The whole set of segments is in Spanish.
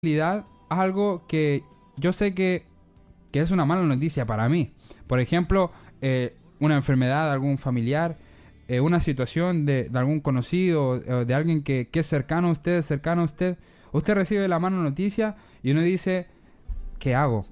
algo que yo sé que es una mala noticia para mí. Por ejemplo, una enfermedad de algún familiar, una situación de algún conocido, de alguien que es cercano a usted, Usted recibe la mala noticia y uno dice, ¿qué hago?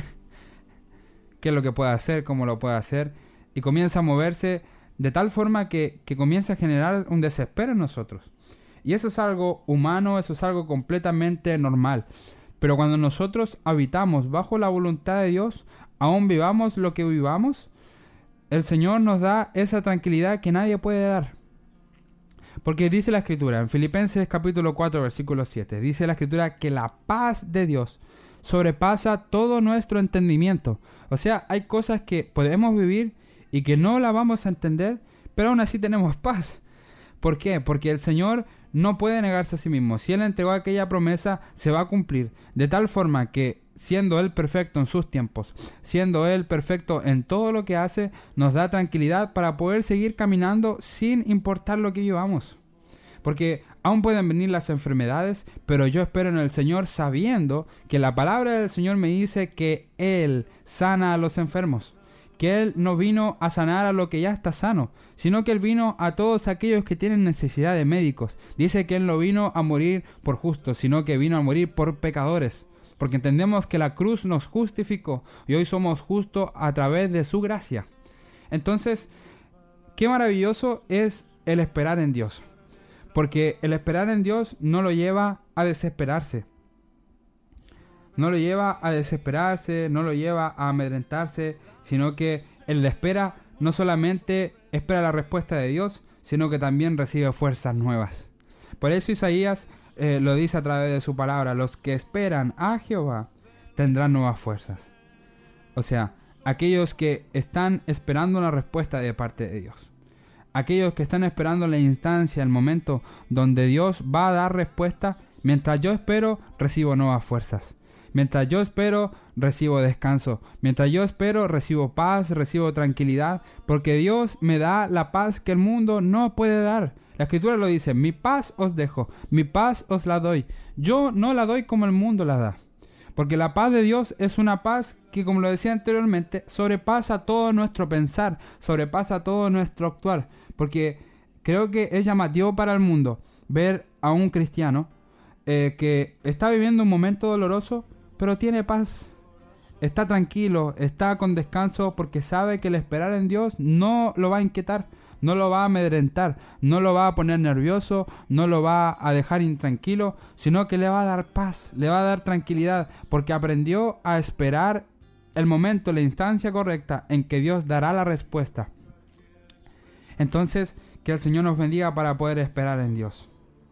¿Qué es lo que puedo hacer? ¿Cómo lo puedo hacer? Y comienza a moverse de tal forma que comienza a generar un desespero en nosotros. Y eso es algo humano, eso es algo completamente normal. Pero cuando nosotros habitamos bajo la voluntad de Dios, aún vivamos lo que vivamos, el Señor nos da esa tranquilidad que nadie puede dar. Porque dice la Escritura, en Filipenses capítulo 4, versículo 7, dice la Escritura que la paz de Dios sobrepasa todo nuestro entendimiento. O sea, hay cosas que podemos vivir y que no la vamos a entender, pero aún así tenemos paz. ¿Por qué? Porque el Señor no puede negarse a sí mismo. Si Él entregó aquella promesa, se va a cumplir. De tal forma que, siendo Él perfecto en sus tiempos, siendo Él perfecto en todo lo que hace, nos da tranquilidad para poder seguir caminando sin importar lo que vivamos. Porque aún pueden venir las enfermedades, pero yo espero en el Señor sabiendo que la palabra del Señor me dice que Él sana a los enfermos. Que Él no vino a sanar a lo que ya está sano, sino que Él vino a todos aquellos que tienen necesidad de médicos. Dice que Él no vino a morir por justos, sino que vino a morir por pecadores. Porque entendemos que la cruz nos justificó y hoy somos justos a través de su gracia. Entonces, qué maravilloso es el esperar en Dios. Porque el esperar en Dios no lo lleva a desesperarse. No lo lleva a desesperarse, no lo lleva a amedrentarse, sino que el espera no solamente espera la respuesta de Dios, sino que también recibe fuerzas nuevas. Por eso Isaías lo dice a través de su palabra: los que esperan a Jehová tendrán nuevas fuerzas. O sea, aquellos que están esperando una respuesta de parte de Dios. Aquellos que están esperando la instancia, el momento donde Dios va a dar respuesta. Mientras yo espero, recibo nuevas fuerzas. Mientras yo espero, recibo descanso. Mientras yo espero, recibo paz, recibo tranquilidad. Porque Dios me da la paz que el mundo no puede dar. La Escritura lo dice: mi paz os dejo, mi paz os la doy. Yo no la doy como el mundo la da. Porque la paz de Dios es una paz que, como lo decía anteriormente, sobrepasa todo nuestro pensar, sobrepasa todo nuestro actuar. Porque creo que es llamativo para el mundo ver a un cristiano que está viviendo un momento doloroso, pero tiene paz, está tranquilo, está con descanso, porque sabe que el esperar en Dios no lo va a inquietar, no lo va a amedrentar, no lo va a poner nervioso, no lo va a dejar intranquilo, sino que le va a dar paz, le va a dar tranquilidad, porque aprendió a esperar el momento, la instancia correcta en que Dios dará la respuesta. Entonces, que el Señor nos bendiga para poder esperar en Dios.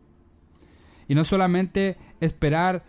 Y no solamente esperar,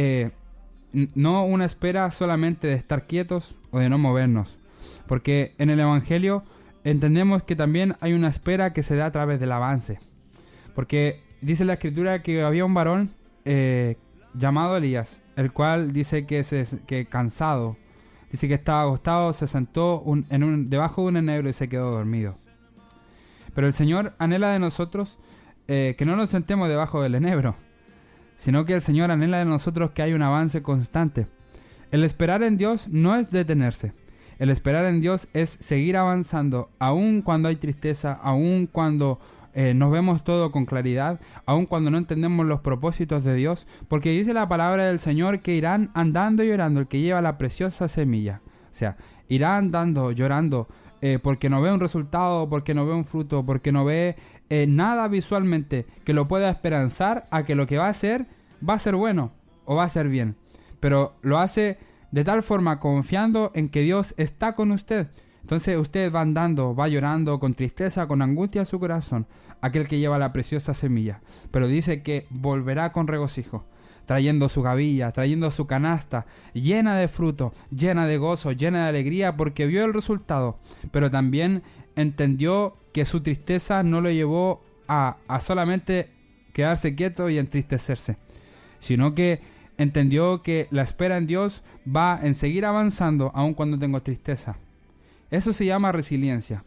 no una espera solamente de estar quietos o de no movernos. Porque en el Evangelio entendemos que también hay una espera que se da a través del avance. Porque dice la Escritura que había un varón llamado Elías, el cual dice que cansado, dice que estaba acostado, se sentó debajo de un enebro y se quedó dormido. Pero el Señor anhela de nosotros que no nos sentemos debajo del enebro, sino que el Señor anhela de nosotros que haya un avance constante. El esperar en Dios no es detenerse. El esperar en Dios es seguir avanzando, aun cuando hay tristeza, aun cuando nos vemos todo con claridad, aun cuando no entendemos los propósitos de Dios, porque dice la palabra del Señor que irán andando y llorando el que lleva la preciosa semilla. O sea, irá andando, llorando, porque no ve un resultado, porque no ve un fruto, porque no ve nada visualmente que lo pueda esperanzar a que lo que va a ser bueno o va a ser bien. Pero lo hace de tal forma confiando en que Dios está con usted. Entonces usted va andando, va llorando con tristeza, con angustia en su corazón, aquel que lleva la preciosa semilla. Pero dice que volverá con regocijo, trayendo su gavilla, trayendo su canasta, llena de fruto, llena de gozo, llena de alegría, porque vio el resultado. Pero también entendió que su tristeza no lo llevó a solamente quedarse quieto y entristecerse, sino que entendió que la espera en Dios va en seguir avanzando aun cuando tengo tristeza. Eso se llama resiliencia.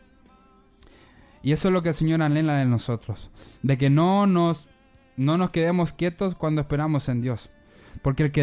Y eso es lo que el Señor anhela de nosotros, de que no nos quedemos quietos cuando esperamos en Dios. Porque el que